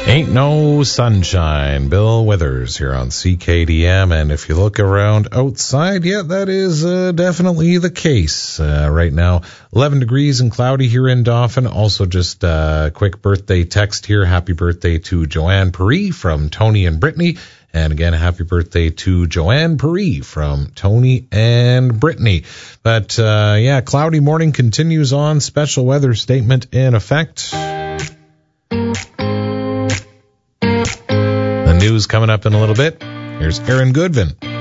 Ain't no sunshine. Bill Withers here on CKDM. And if you look around outside, yeah, that is definitely the case. Right now, 11 degrees and cloudy here in Dauphin. Also just a quick birthday text here. Happy birthday to Joanne Paris from Tony and Brittany. And again, happy birthday to Joanne Paris from Tony and Brittany. But yeah, cloudy morning continues on. Special weather statement in effect. The news coming up in a little bit. Here's Aaron Goodvin.